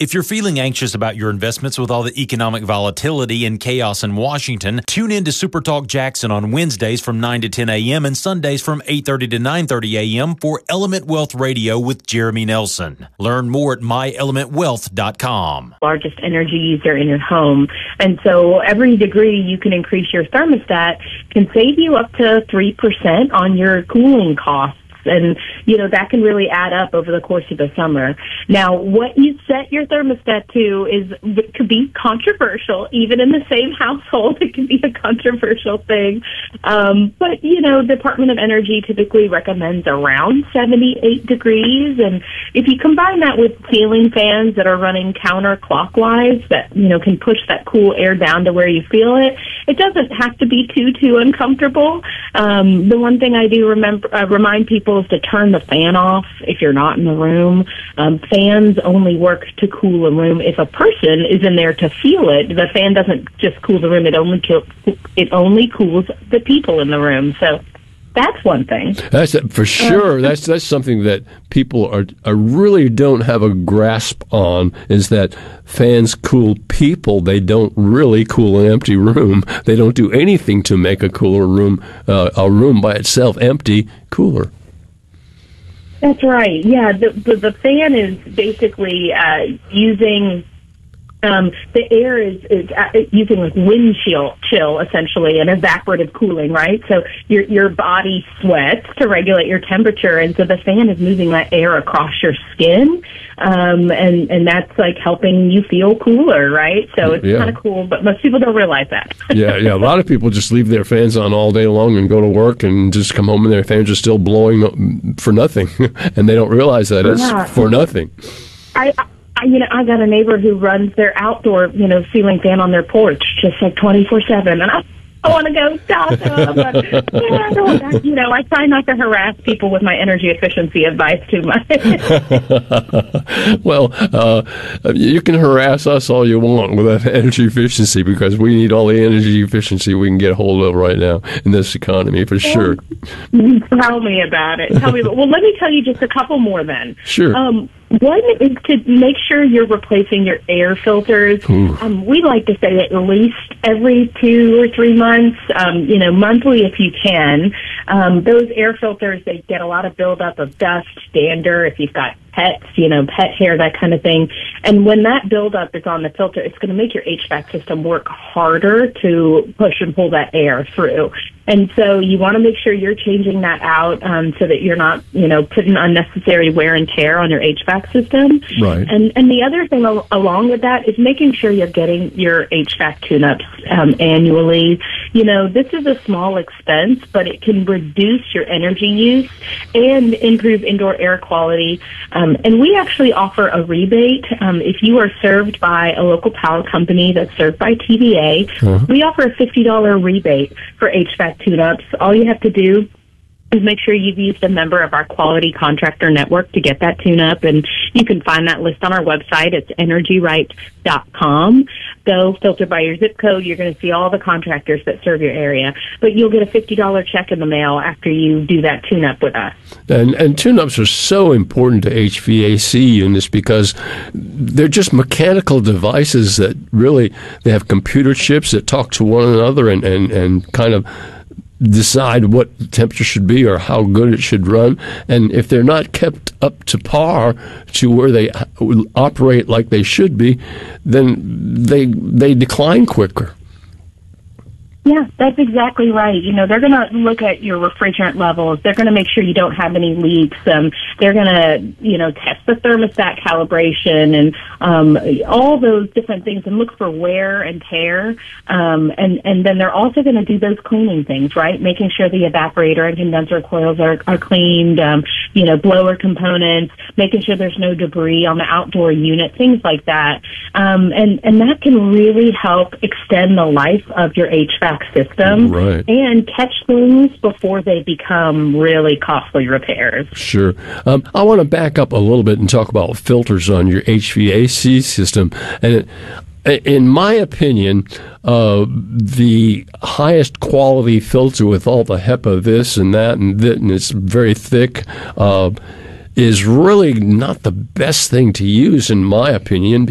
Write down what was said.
If you're feeling anxious about your investments with all the economic volatility and chaos in Washington, tune in to Super Talk Jackson on Wednesdays from 9 to 10 a.m. and Sundays from 8:30 to 9:30 a.m. for Element Wealth Radio with Jeremy Nelson. Learn more at myelementwealth.com. Largest energy user in your home. And so every degree you can increase your thermostat can save you up to 3% on your cooling costs. And, that can really add up over the course of the summer. Now, what you set your thermostat to could be controversial. Even in the same household, it can be a controversial thing. But, Department of Energy typically recommends around 78 degrees. And if you combine that with ceiling fans that are running counterclockwise that, can push that cool air down to where you feel it, it doesn't have to be too uncomfortable. The one thing I do remind people is to turn the fan off if you're not in the room. Fans only work to cool a room if a person is in there to feel it. The fan doesn't just cool the room; it only cools the people in the room. So that's one thing. That's for sure. That's something that people are really don't have a grasp on. Is that fans cool people? They don't really cool an empty room. They don't do anything to make a cooler room, a room by itself empty, cooler. That's right. Yeah, the fan is basically using the air is using like wind chill essentially and evaporative cooling, right? So your body sweats to regulate your temperature, and so the fan is moving that air across your skin, and that's like helping you feel cooler, right? So it's kind of cool, but most people don't realize that. Yeah. A lot of people just leave their fans on all day long and go to work and just come home and their fans are still blowing for nothing, and they don't realize that it's for nothing. I got a neighbor who runs their outdoor, ceiling fan on their porch, just like 24/7, and I want to go talk to him, but I try not to harass people with my energy efficiency advice too much. Well, you can harass us all you want with that energy efficiency because we need all the energy efficiency we can get hold of right now in this economy for sure. Tell me about it. Well, let me tell you just a couple more then. Sure. One is to make sure you're replacing your air filters. We like to say at least every 2 or 3 months, monthly if you can. Those air filters, they get a lot of buildup of dust, dander, if you've got pets, pet hair, that kind of thing. And when that buildup is on the filter, it's going to make your HVAC system work harder to push and pull that air through. And so you want to make sure you're changing that out so that you're not, putting unnecessary wear and tear on your HVAC system. Right. And the other thing along with that is making sure you're getting your HVAC tune-ups annually. This is a small expense, but it can reduce your energy use and improve indoor air quality. And we actually offer a rebate. If you are served by a local power company that's served by TVA, we offer a $50 rebate for HVAC tune-ups. All you have to do is make sure you've used a member of our quality contractor network to get that tune-up, and you can find that list on our website. It's energyright.com. Go filter by your zip code. You're going to see all the contractors that serve your area, but you'll get a $50 check in the mail after you do that tune-up with us. And tune-ups are so important to HVAC units because they're just mechanical devices that really, they have computer chips that talk to one another and kind of decide what the temperature should be or how good it should run. And if they're not kept up to par to where they operate like they should be, then they decline quicker. Yeah, that's exactly right. They're going to look at your refrigerant levels. They're going to make sure you don't have any leaks. They're going to, test the thermostat calibration and all those different things and look for wear and tear. And then they're also going to do those cleaning things, right? Making sure the evaporator and condenser coils are cleaned, blower components, making sure there's no debris on the outdoor unit, things like that. And that can really help extend the life of your HVAC system and catch things before they become really costly repairs. Sure. I want to back up a little bit and talk about filters on your HVAC system. And in my opinion, the highest quality filter with all the HEPA this and that and it's very thick is really not the best thing to use, in my opinion,